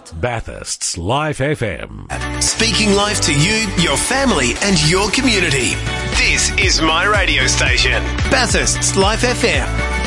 Bathurst's Life FM. Speaking life to you, your family and your community. This is my radio station, Bathurst's Life FM.